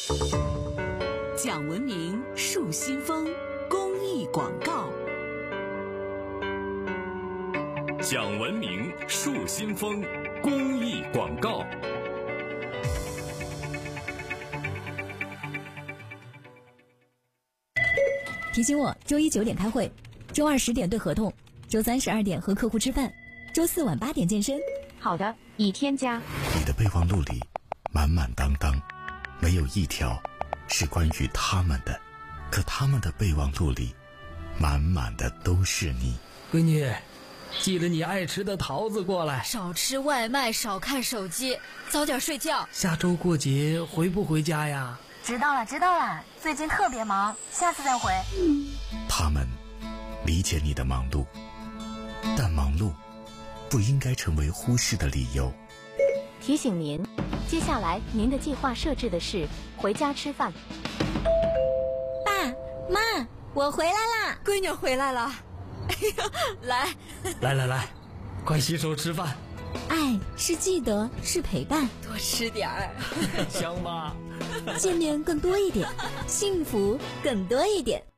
讲文明树新风公益广告。 讲文明树新风公益广告。 提醒我周一9点开会，周二10点对合同，周三12点和客户吃饭，周四晚8点健身。 好的，已添加。 你的备忘录里满满当当，没有一条是关于他们的，可他们的备忘录里满满的都是你。 闺女，记得你爱吃的桃子过来， 少吃外卖，少看手机，早点睡觉。 下周过节回不回家呀？ 知道了，最近特别忙，下次再回。 他们理解你的忙碌，但忙碌不应该成为忽视的理由。 提醒您，接下来您的计划设置的是回家吃饭。 爸妈，我回来啦！ 闺女回来了。哎呀， 来，快洗手吃饭。 爱是记得，是陪伴， 多吃点儿。 香吗？ 见面更多一点，幸福更多一点。